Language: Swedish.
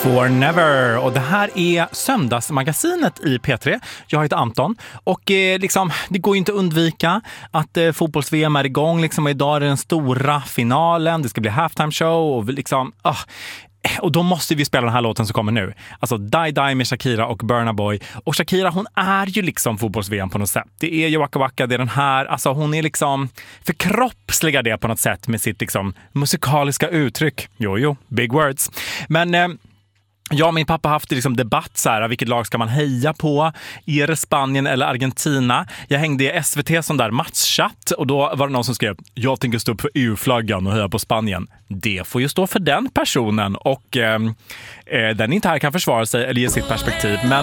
For Never. Och det här är söndagsmagasinet i P3. Jag heter Anton och det går ju inte att undvika att fotbolls-VM är igång. Liksom, idag är det den stora finalen. Det ska bli halftime show och och då måste vi spela den här låten som kommer nu. Alltså Die Die med Shakira och Burna Boy. Och Shakira, hon är ju liksom fotbolls-VM på något sätt. Det är ju Waka Waka, det är den här. Alltså hon är liksom förkroppsligar det på något sätt med sitt liksom musikaliska uttryck. Jo, big words. Men min pappa har haft liksom debatt så här, vilket lag ska man heja på? Är det Spanien eller Argentina? Jag hängde i SVT som där matchchatt och då var det någon som skrev: jag tänker stå upp för EU-flaggan och heja på Spanien. Det får ju stå för den personen och den inte här kan försvara sig eller ge sitt perspektiv. Men